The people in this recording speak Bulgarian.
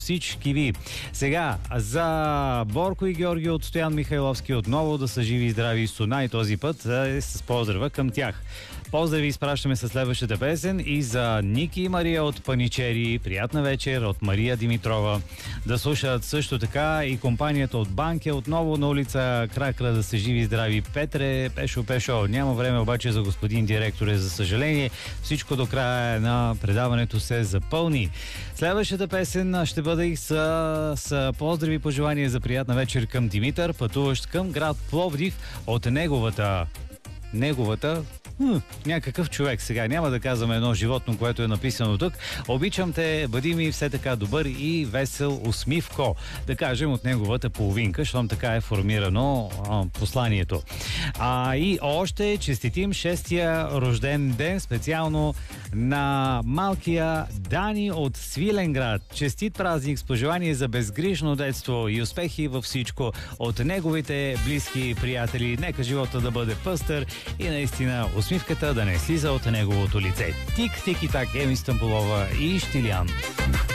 всички ви. Сега, за Борко и Георги от Стоян Михайловски отново да са живи и здрави и сuna и този път е с поздрава към тях. Поздрави изпращаме със следващата песен и за Ники и Мария от Паничери. Приятна вечер от Мария Димитрова. Да слушат също така и компанията от Банке отново на улица Кракра да са живи и здрави. Петре, Пешо. Няма време обаче за господин директоре, за съжаление. Всичко до края на предаването се запълни. Следващата песен ще бъде и с поздрави и пожелания за приятна вечер към Димитър, пътуващ към град Пловдив от неговата някакъв човек. Сега няма да казваме едно животно, което е написано тук. Обичам те, бъди ми все така добър и весел усмивко. Да кажем от неговата половинка, щом така е формирано посланието. И още честитим 6-я рожден ден специално на малкия Дани от Свиленград. Честит празник с пожелание за безгрижно детство и успехи във всичко от неговите близки приятели. Нека живота да бъде пъстър и наистина усмивката да не слиза от неговото лице. Тик-тик и так, Еми Стамбулова и Штилян.